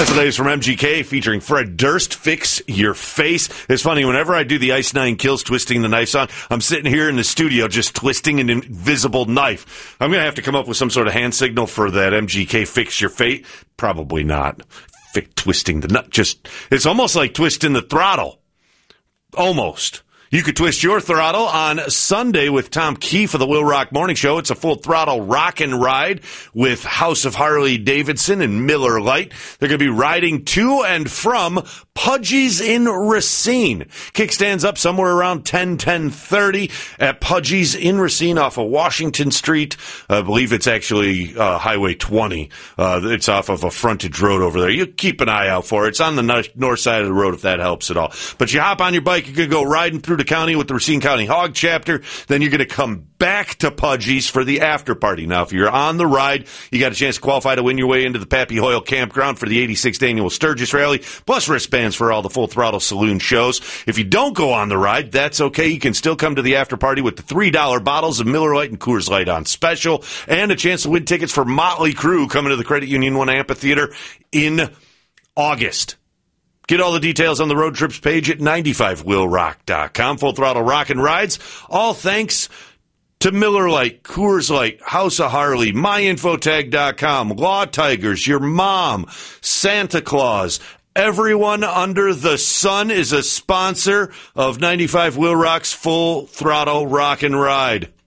That's the latest from MGK featuring Fred Durst, Fix Your Face. It's funny, whenever I do the Ice Nine Kills Twisting the Knife song, I'm sitting here in the studio just twisting an invisible knife. I'm going to have to come up with some sort of hand signal for that MGK Fix Your Face. Probably not. Twisting the nut. It's almost like twisting the throttle. Almost. You could twist your throttle on Sunday with Tom Keefe of the Will Rock Morning Show. It's a full throttle rock and ride with House of Harley Davidson and Miller Lite. They're going to be riding to and from Pudgy's in Racine. Kickstands up somewhere around 10:30 at Pudgy's in Racine off of Washington Street. I believe it's actually Highway 20. It's off of a frontage road over there. You keep an eye out for it. It's on the north side of the road if that helps at all. But you hop on your bike, you could go riding through the county with the Racine County Hog Chapter. Then you're going to come back to Pudgy's for the after party. Now, if you're on the ride, you got a chance to qualify to win your way into the Pappy Hoyle Campground for the 86th Annual Sturgis Rally, plus wristbands for all the Full Throttle Saloon shows. If you don't go on the ride, that's okay. You can still come to the after party with the $3 bottles of Miller Lite and Coors Light on special, and a chance to win tickets for Motley Crue coming to the Credit Union 1 Amphitheater in August. Get all the details on the road trips page at 95willrock.com. Full Throttle Rock and Rides, all thanks to Miller Lite, Coors Light, House of Harley, myinfotag.com, Law Tigers, your mom, Santa Claus. Everyone under the sun is a sponsor of 95 Will Rock's Full Throttle Rock and Ride.